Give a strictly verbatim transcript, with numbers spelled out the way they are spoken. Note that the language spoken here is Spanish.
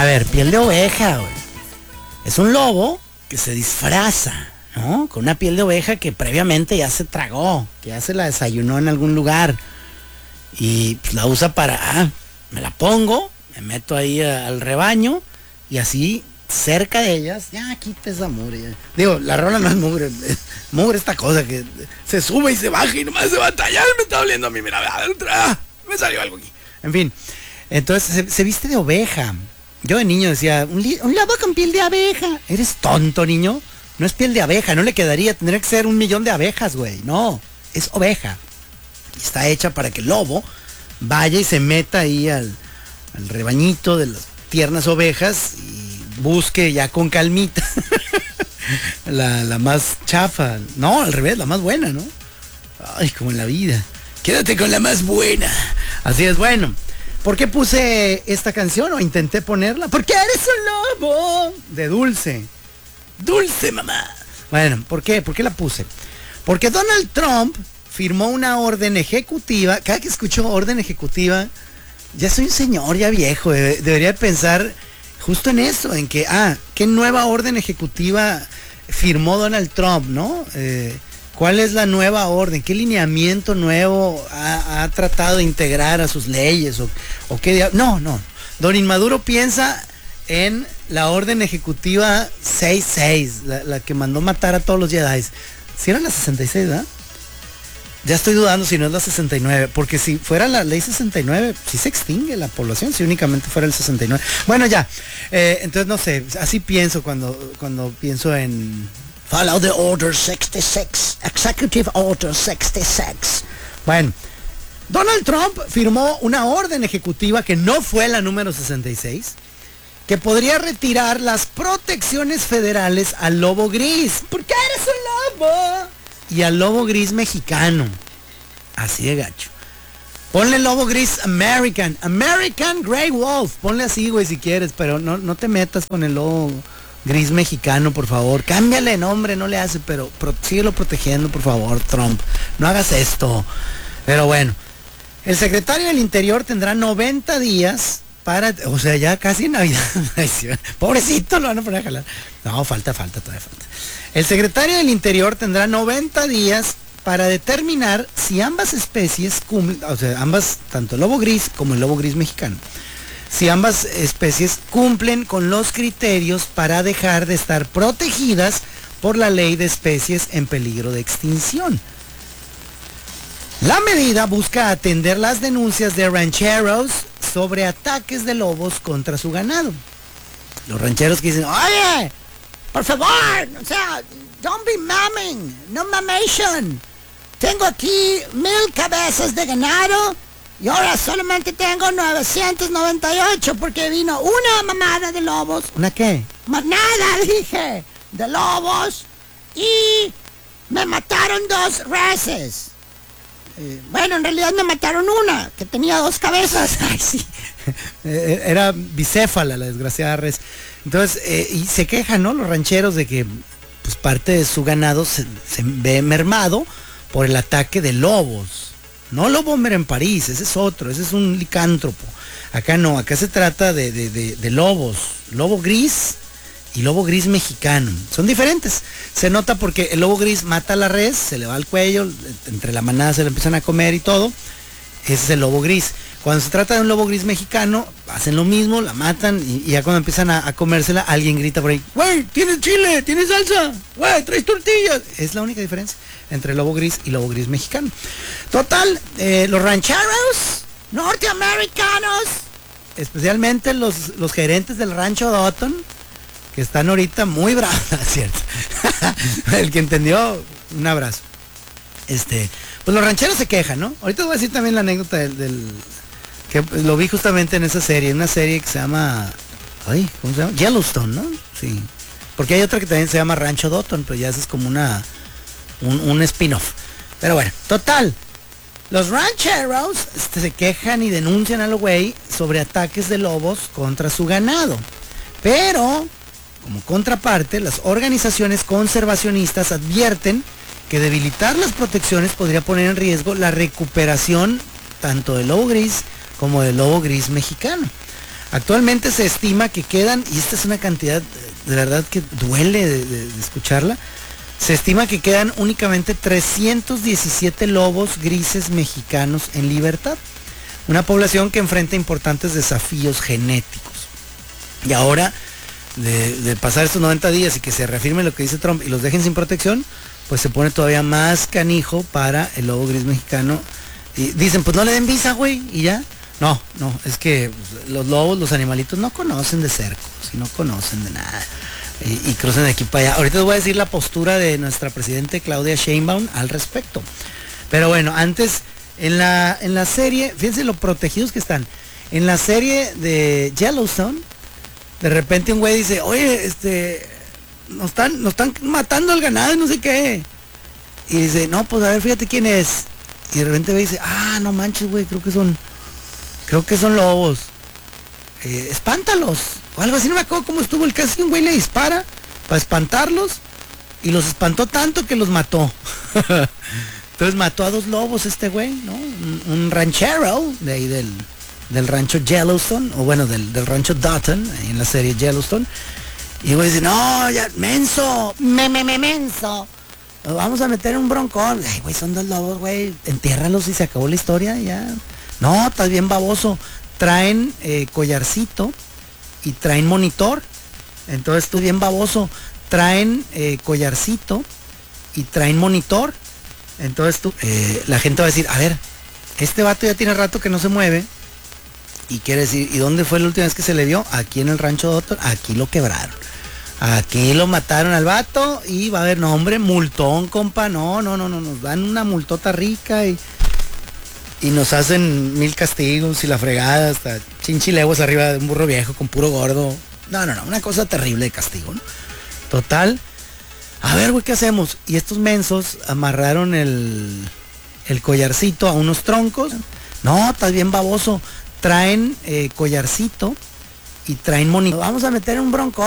A ver, piel de oveja, güey. Es un lobo que se disfraza, ¿no? Con una piel de oveja que previamente ya se tragó, que ya se la desayunó en algún lugar. Y pues, la usa para, ah, me la pongo, me meto ahí a, al rebaño y así cerca de ellas, ya quita esa mugre. Ya. Digo, la rola no es mugre, es mugre esta cosa que se sube y se baja y nomás se va a tallar, me está doliendo a mí, mira, ah, me salió algo aquí. En fin, entonces se, se viste de oveja. Yo de niño decía, un, li, un lobo con piel de abeja. ¿Eres tonto, niño? No es piel de abeja, no le quedaría, tendría que ser un millón de abejas, güey. No, es oveja. Y está hecha para que el lobo vaya y se meta ahí al, al rebañito de las tiernas ovejas y busque ya con calmita la, la más chafa. No, al revés, la más buena, ¿no? Ay, como en la vida. Quédate con la más buena. Así es, bueno. ¿Por qué puse esta canción o intenté ponerla? Porque eres un lobo de Dulce. Dulce, mamá. Bueno, ¿por qué? ¿Por qué la puse? Porque Donald Trump firmó una orden ejecutiva. Cada que escucho orden ejecutiva, ya soy un señor, ya viejo. Debería pensar justo en eso, en que, ah, ¿qué nueva orden ejecutiva firmó Donald Trump, no? Eh, ¿Cuál es la nueva orden? ¿Qué lineamiento nuevo ha, ha tratado de integrar a sus leyes? ¿O, o qué? No, no. Don Inmaduro piensa en la orden ejecutiva sesenta y seis, la, la que mandó matar a todos los Jedi. ¿Sí era la sesenta y seis, verdad? Ya estoy dudando si no es la sesenta y nueve, porque si fuera la ley sesenta y nueve, sí se extingue la población, si únicamente fuera el sesenta y nueve. Bueno, ya. Eh, entonces, no sé, así pienso cuando, cuando pienso en... Follow the Order sesenta y seis, Executive Order sesenta y seis. Bueno, Donald Trump firmó una orden ejecutiva que no fue la número sesenta y seis, que podría retirar las protecciones federales al lobo gris. ¿Por qué eres un lobo? Y al lobo gris mexicano. Así de gacho. Ponle lobo gris American. American Grey Wolf. Ponle así, güey, si quieres, pero no, no te metas con el lobo gris mexicano, por favor. Cámbiale nombre, no le hace, pero pro, síguelo protegiendo, por favor, Trump. No hagas esto. Pero bueno, el secretario del Interior tendrá noventa días para, o sea, ya casi en Navidad. Pobrecito, lo van a poner a jalar. No, falta, falta, todavía falta. El secretario del Interior tendrá noventa días para determinar si ambas especies cumplen, o sea, ambas, tanto el lobo gris como el lobo gris mexicano, si ambas especies cumplen con los criterios para dejar de estar protegidas por la ley de especies en peligro de extinción. La medida busca atender las denuncias de rancheros sobre ataques de lobos contra su ganado. Los rancheros que dicen, oye, por favor, o sea, don't be mamming, no mamation. Tengo aquí mil cabezas de ganado y ahora solamente tengo novecientos noventa y ocho porque vino una mamada de lobos. ¿Una qué? Manada, dije, de lobos y me mataron dos reses. Eh, bueno, en realidad me mataron una, que tenía dos cabezas. Ay, sí. Era bicéfala la desgraciada res. Entonces, eh, y se quejan, ¿no? Los rancheros de que pues parte de su ganado se, se ve mermado por el ataque de lobos. No lobo en París, ese es otro, ese es un licántropo. Acá no, acá se trata de, de, de, de lobos. Lobo gris y lobo gris mexicano. Son diferentes. Se nota porque el lobo gris mata a la res, se le va al cuello, entre la manada se le empiezan a comer y todo. Ese es el lobo gris. Cuando se trata de un lobo gris mexicano, hacen lo mismo, la matan y, y ya cuando empiezan a, a comérsela, alguien grita por ahí, güey, ¿tienes chile? ¿Tienes salsa? Güey, ¿traes tortillas? Es la única diferencia entre lobo gris y lobo gris mexicano. Total, eh, los rancheros norteamericanos, especialmente los, los gerentes del rancho Dotton, que están ahorita muy bravos, ¿cierto? El que entendió, un abrazo. Este, pues los rancheros se quejan, ¿no? Ahorita voy a decir también la anécdota del, del que lo vi justamente en esa serie, una serie que se llama, ay, ¿cómo se llama? Yellowstone, ¿no? Sí. Porque hay otra que también se llama Rancho Dotton, pero ya es como una un, un spin-off. Pero bueno, total. Los rancheros este, se quejan y denuncian al güey sobre ataques de lobos contra su ganado. Pero, como contraparte, las organizaciones conservacionistas advierten que debilitar las protecciones podría poner en riesgo la recuperación tanto del lobo gris como del lobo gris mexicano. Actualmente se estima que quedan, y esta es una cantidad de verdad que duele de, de, de escucharla, se estima que quedan únicamente trescientos diecisiete lobos grises mexicanos en libertad. Una población que enfrenta importantes desafíos genéticos. Y ahora, de, de pasar estos noventa días y que se reafirme lo que dice Trump y los dejen sin protección, pues se pone todavía más canijo para el lobo gris mexicano. Y dicen, pues no le den visa, güey, y ya. No, no, es que los lobos, los animalitos no conocen de cercos y no conocen de nada. Y, y crucen de aquí para allá. Ahorita les voy a decir la postura de nuestra presidente Claudia Sheinbaum al respecto. Pero bueno, antes, en la, en la serie, fíjense lo protegidos que están. En la serie de Yellowstone, de repente un güey dice, oye, este, nos están, nos están matando al ganado y no sé qué. Y dice, no, pues a ver, fíjate quién es. Y de repente dice, ah, no manches, güey, creo que son, creo que son lobos. Eh, espántalos. O algo así, no me acuerdo cómo estuvo el caso. Un güey le dispara para espantarlos y los espantó tanto que los mató. Entonces mató a dos lobos este güey, ¿no? Un, un ranchero de ahí del, del rancho Yellowstone, o bueno, del, del rancho Dutton, ahí en la serie Yellowstone. Y el güey dice, no, ya, menso, me, me, me, menso. Nos vamos a meter en un broncón. Ay, güey, son dos lobos, güey. Entiérralos y se acabó la historia, ya. No, estás bien baboso. Traen eh, collarcito y traen monitor. Entonces tú bien baboso. Traen eh, collarcito y traen monitor. Entonces tú, eh, la gente va a decir, a ver, este vato ya tiene rato que no se mueve. Y quiere decir, ¿y dónde fue la última vez que se le vio? Aquí en el rancho Dotton. Aquí lo quebraron. Aquí lo mataron al vato y va a haber, no hombre, multón, compa. No, no, no, no, nos dan una multota rica y... Y nos hacen mil castigos y la fregada, hasta chinchileguas arriba de un burro viejo con puro gordo. No, no, no, una cosa terrible de castigo, ¿no? Total. A ver, güey, ¿qué hacemos? Y estos mensos amarraron el, el collarcito a unos troncos. No, estás bien baboso. Traen eh, collarcito y traen monitor. Vamos a meter un bronco.